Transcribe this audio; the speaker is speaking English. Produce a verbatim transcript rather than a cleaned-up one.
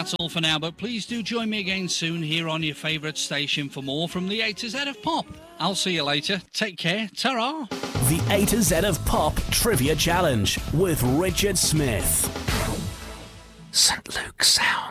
that's all for now, but please do join me again soon here on your favourite station for more from the A to Z of Pop. I'll see you later. Take care. Ta-ra. The A to Z of Pop Trivia Challenge with Richard Smith. Saint Luke Sound.